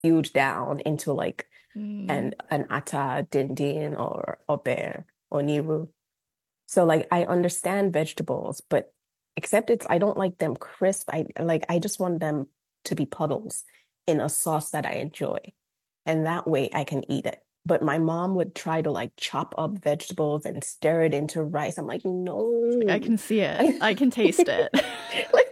stewed down into like Mm. an ata, dindin, or obe, or niru. So like I understand vegetables, but except I don't like them crisp. I just want them to be puddles in a sauce that I enjoy. And that way I can eat it. But my mom would try to like chop up vegetables and stir it into rice. I'm like, Like, I no. can see it. I can taste it. Like,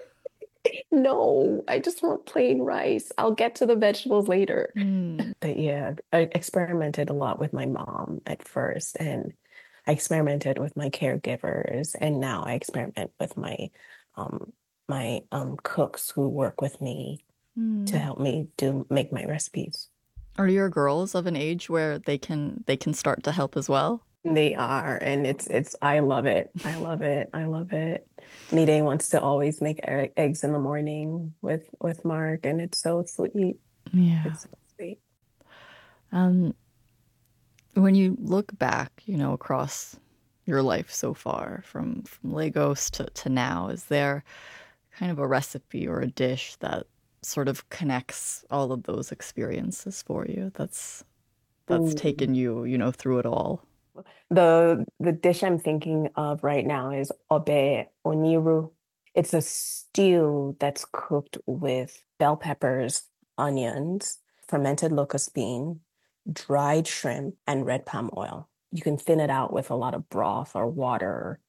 no, I just want plain rice. I'll get to the vegetables later. Mm. But yeah, I experimented a lot with my mom at first, and I experimented with my caregivers, and now I experiment with um my cooks who work with me to Mm. help me do make my recipes. Are your girls of an age where they can start to help as well? They are, and it's I love it. I love it. I love it. Nide wants to always make eggs in the morning with Mark, and it's so sweet. Yeah. It's so sweet. Um, when you look back, across your life so far, from Lagos to now, is there kind of a recipe or a dish that sort of connects all of those experiences for you that's Mm. taken you, through it all? The dish I'm thinking of right now is obe oniru. It's a stew that's cooked with bell peppers, onions, fermented locust bean, dried shrimp, and red palm oil. You can thin it out with a lot of broth or water,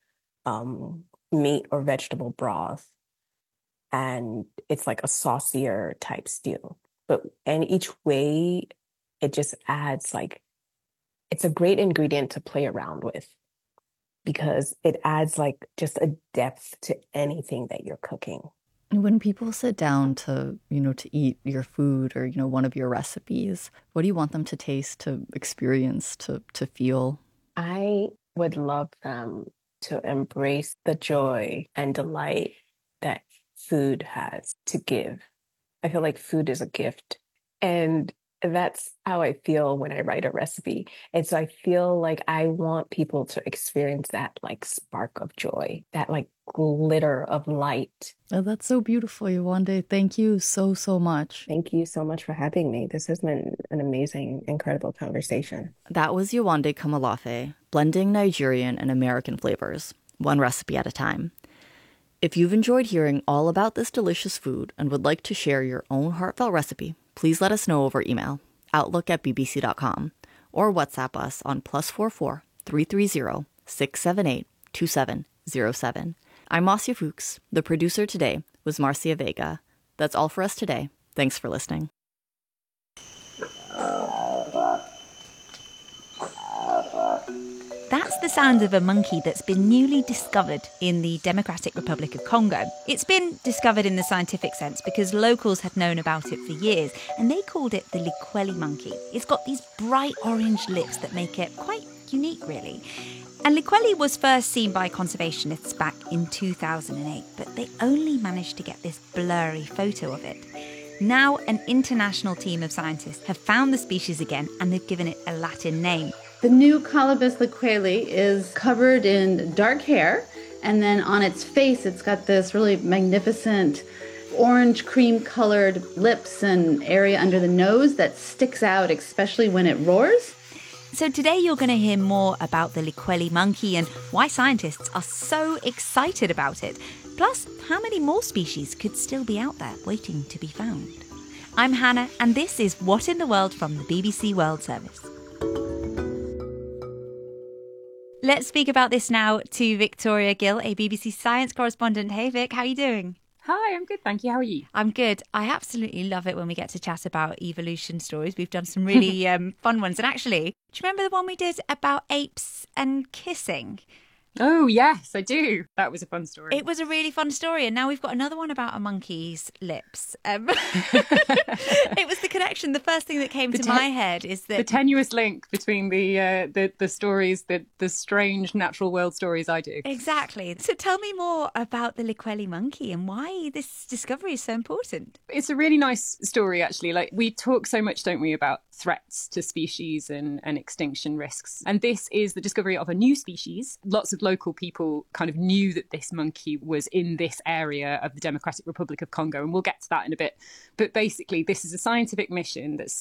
meat or vegetable broth, and it's like a saucier type stew. But and each way, it just adds like it's a great ingredient to play around with because it adds like just a depth to anything that you're cooking. And when people sit down to eat your food or, one of your recipes, what do you want them to taste, to experience, to feel? I would love them to embrace the joy and delight that food has to give. I feel like food is a gift. And that's how I feel when I write a recipe. And so I feel like I want people to experience that like spark of joy, that like glitter of light. Oh, that's so beautiful, Yewande. Thank you so, so much. Thank you so much for having me. This has been an amazing, incredible conversation. That was Yewande Kamalafe, blending Nigerian and American flavors, one recipe at a time. If you've enjoyed hearing all about this delicious food and would like to share your own heartfelt recipe, please let us know over email, outlook@bbc.com, or WhatsApp us on +44 330 678 2707. I'm Marcia Fuchs. The producer today was Marcia Vega. That's all for us today. Thanks for listening. That's the sound of a monkey that's been newly discovered in the Democratic Republic of Congo. It's been discovered in the scientific sense because locals had known about it for years, and they called it the Likweli monkey. It's got these bright orange lips that make it quite unique, really. And Likweli was first seen by conservationists back in 2008, but they only managed to get this blurry photo of it. Now, an international team of scientists have found the species again, and they've given it a Latin name. The new Colobus liqueli is covered in dark hair, and then on its face, it's got this really magnificent orange cream colored lips and area under the nose that sticks out, especially when it roars. So today you're going to hear more about the Likweli monkey and why scientists are so excited about it. Plus, how many more species could still be out there waiting to be found. I'm Hannah, and this is What in the World from the BBC World Service. Let's speak about this now to Victoria Gill, a BBC science correspondent. Hey Vic, how are you doing? Hi, I'm good, thank you. How are you? I'm good. I absolutely love it when we get to chat about evolution stories. We've done some really fun ones. And actually, do you remember the one we did about apes and kissing? Oh, yes, I do. That was a fun story. It was a really fun story. And now we've got another one about a monkey's lips. It was the connection. The first thing that came to my head is that the tenuous link between the stories, the strange natural world stories I do. Exactly. So tell me more about the Likweli monkey and why this discovery is so important. It's a really nice story, actually. Like, we talk so much, don't we, about threats to species and extinction risks. And this is the discovery of a new species. Lots of of local people kind of knew that this monkey was in this area of the Democratic Republic of Congo, and we'll get to that in a bit. But basically, this is a scientific mission that's